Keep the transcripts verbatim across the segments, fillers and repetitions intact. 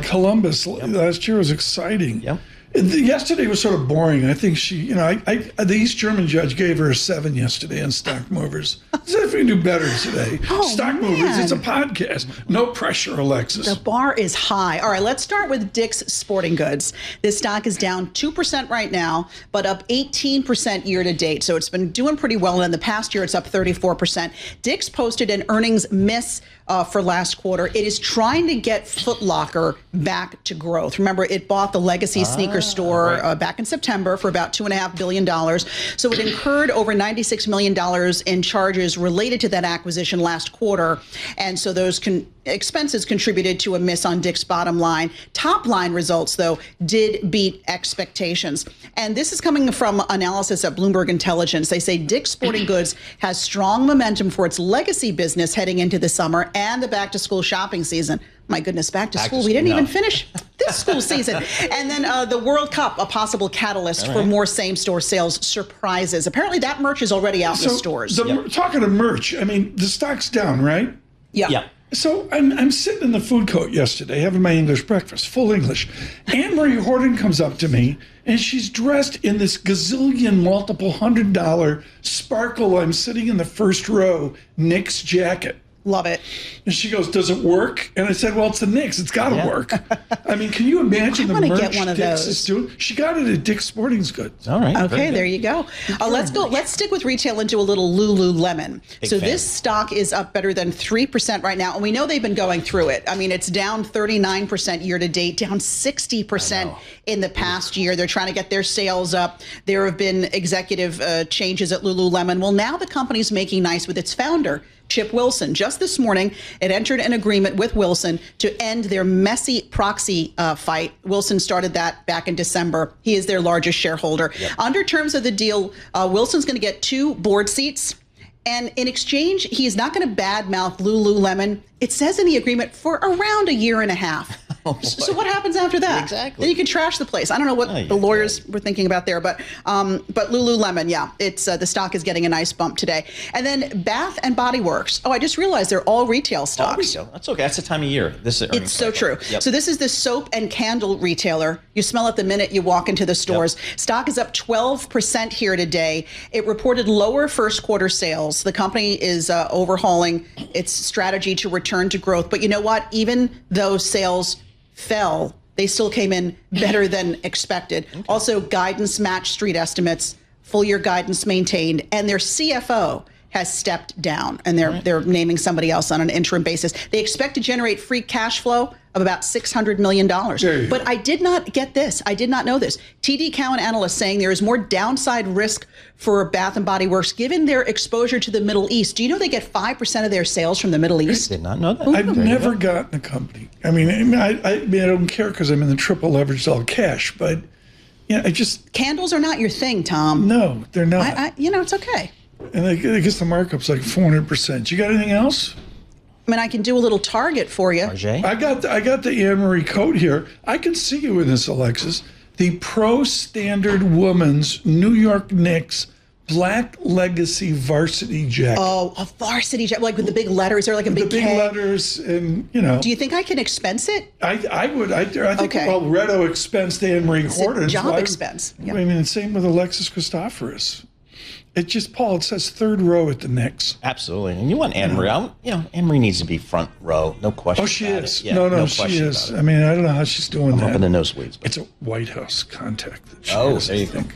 Columbus yep. last year was exciting. Yep. Yesterday was sort of boring. I think she, you know, I, I the East German judge gave her a seven yesterday on Stock Movers. See if we can do better today. Oh, Stock man. Movers, it's a podcast. No pressure, Alexis. The bar is high. All right, let's start with Dick's Sporting Goods. This stock is down two percent right now, but up eighteen percent year to date. So it's been doing pretty well. And in the past year, it's up thirty-four percent. Dick's posted an earnings miss uh, for last quarter. It is trying to get Foot Locker back to growth. Remember, it bought the legacy ah, sneaker store right. uh, back in September for about two point five billion dollars. So it incurred over ninety-six million dollars in charges related to that acquisition last quarter. And so those can expenses contributed to a miss on Dick's bottom line. Top line results, though, did beat expectations. And this is coming from analysis at Bloomberg Intelligence. They say Dick's Sporting Goods has strong momentum for its legacy business heading into the summer and the back-to-school shopping season. My goodness, back to, back school. to school. We didn't no. even finish this school season. And then uh, the World Cup, a possible catalyst right. for more same-store sales surprises. Apparently that merch is already out so in the stores. The, yep. Talking of merch, I mean, the stock's down, right? Yeah. Yeah. So I'm, I'm sitting in the food court yesterday having my English breakfast, full English. Anne-Marie Horton comes up to me, and she's dressed in this gazillion, multiple hundred dollar sparkle. I'm sitting in the first row, Knicks jacket. Love it. And she goes, does it work? And I said, well, it's the Knicks. It's got to yeah. work. I mean, can you imagine I the merch get one of Dick's those. is doing? She got it at Dick's Sporting Goods. All right. Okay, there you go. Uh, let's go. Let's stick with retail and do a little Lululemon. Big so fan. this stock is up better than three percent right now. And we know they've been going through it. I mean, it's down thirty-nine percent year to date, down sixty percent in the past year. They're trying to get their sales up. There have been executive uh, changes at Lululemon. Well, now the company's making nice with its founder, Chip Wilson. Just this morning, it entered an agreement with Wilson to end their messy proxy uh, fight. Wilson started that back in December. He is their largest shareholder. Yep. Under terms of the deal, uh, Wilson's going to get two board seats. And in exchange, he is not going to badmouth Lululemon. It says in the agreement for around a year and a half. Oh, so what happens after that? Exactly. Then you can trash the place. I don't know what oh, the lawyers right. were thinking about there, but um, but Lululemon, yeah, it's uh, the stock is getting a nice bump today. And then Bath and Body Works. Oh, I just realized they're all retail stocks. All retail. That's okay. That's the time of year. This is it's so cycle. true. Yep. So this is the soap and candle retailer. You smell it the minute you walk into the stores. Yep. Stock is up twelve percent here today. It reported lower first quarter sales. The company is uh, overhauling its strategy to return to growth. But you know what? Even though sales fell, they still came in better than expected. Okay. Also, guidance matched street estimates, full year guidance maintained, and their C F O has stepped down, and they're right. they're naming somebody else on an interim basis. They expect to generate free cash flow of about six hundred million dollars. But I did not get this. I did not know this. T D Cowen analysts saying there is more downside risk for Bath and Body Works given their exposure to the Middle East. Do you know they get five percent of their sales from the Middle East? I did not know that. Ooh. I've never gotten a company. I mean, I, mean, I, I, mean, I don't care because I'm in the triple leveraged all cash, but you know, I just... Candles are not your thing, Tom. No, they're not. I, I, you know, it's okay. And I, I guess the markup's like four hundred percent. You got anything else? I mean, I can do a little Target for you. R J? I got the, I got the Anne-Marie coat here. I can see you in this, Alexis. The Pro Standard Woman's New York Knicks Black Legacy varsity jacket. Oh, a varsity jacket, like with the big letters. They're like a big The big K. letters, and you know. Do you think I can expense it? I I would. I, I think okay. well, Redo expensed Anne-Marie Horton. Job so expense. I, yep. I mean, same with Alexis Christoforous. It just, Paul, it says third row at the Knicks. Absolutely. And you want Anne-Marie. I, you know, Anne-Marie needs to be front row. No question Oh, she about is. It. Yeah, no, no, no she is. About it. I mean, I don't know how she's doing I'm that. up in the nosebleeds. It's a White House contact that she Oh, has, there you I think. go.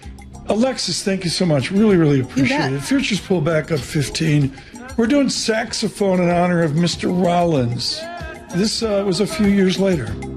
Alexis, thank you so much. Really, really appreciate bet. it. Futures pull back up fifteen. We're doing saxophone in honor of Mister Rollins. This uh, was a few years later.